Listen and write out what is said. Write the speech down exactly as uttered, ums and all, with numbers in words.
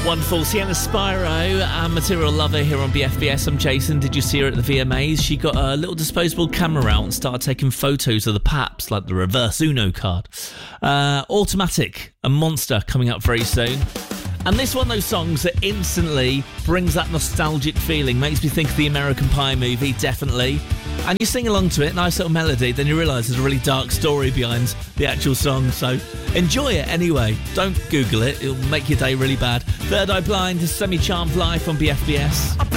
Wonderful. Sienna Spiro and Material Lover here on B F B S. I'm Jason. Did you see her at the V M As? She got a little disposable camera out and started taking photos of the Paps, like the reverse Uno card. Uh, Automatic, a monster, coming up very soon. And this one of those songs that instantly brings that nostalgic feeling, makes me think of the American Pie movie, definitely. And you sing along to it, nice little melody, then you realise there's a really dark story behind the actual song, so enjoy it anyway. Don't Google it, it'll make your day really bad. Third Eye Blind is Semi-Charmed Life on B F B S.